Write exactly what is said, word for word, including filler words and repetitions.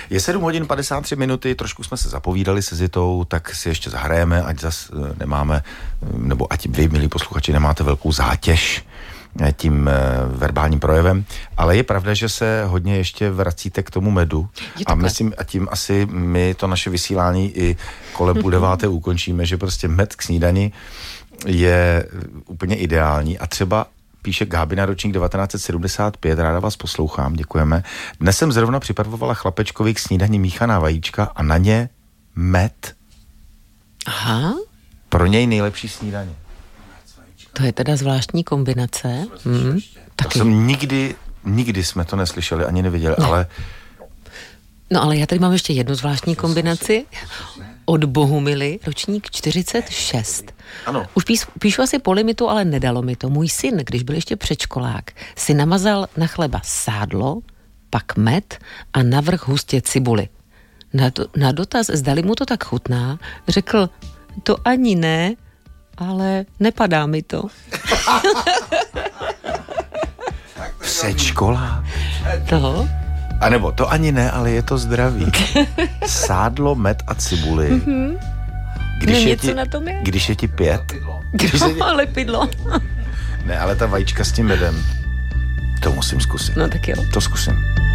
Je sedm hodin padesát tři minuty, trošku jsme se zapovídali se Zitou, tak si ještě zahrajeme, ať zas nemáme, nebo ať vy, milí posluchači, nemáte velkou zátěž tím verbálním projevem, ale je pravda, že se hodně ještě vracíte k tomu medu a myslím, a tím asi my to naše vysílání i kolem půl deváté ukončíme, že prostě med k snídani je úplně ideální a třeba píše Gábina, ročník devatenáct set sedmdesát pět, ráda vás poslouchám, děkujeme. Dnes jsem zrovna připravovala chlapečkovi k snídani míchaná vajíčka a na ně med. Aha. Pro něj nejlepší snídaně. To je teda zvláštní kombinace. Hmm. To jsem nikdy, nikdy jsme to neslyšeli, ani neviděli, ne. ale... No ale já tady mám ještě jednu zvláštní kombinaci. Od Bohumily, ročník čtyřicet šest. Ano. Už píš, píšu asi po limitu, ale nedalo mi to. Můj syn, když byl ještě předškolák, si namazal na chleba sádlo, pak med a navrch hustě cibuli. Na, to, na dotaz, zdali mu to tak chutná, řekl, to ani ne, ale nepadá mi to. Předškolák? No. A nebo to ani ne, ale je to zdravý. Sádlo, med a cibuli. Mm-hmm. Když, no, je ti, na tom je. když je ti pět. Když no, ti... lepidlo. Ne, ale ta vajíčka s tím medem, to musím zkusit. No tak jo. To zkusím.